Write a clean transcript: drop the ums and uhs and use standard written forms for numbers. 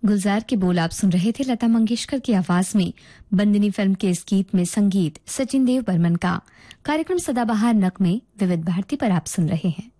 गुलजार के बोल आप सुन रहे थे लता मंगेशकर की आवाज में। बंदिनी फिल्म के इस गीत में संगीत सचिन देव बर्मन का। कार्यक्रम सदाबहार नक में विविध भारती पर आप सुन रहे हैं।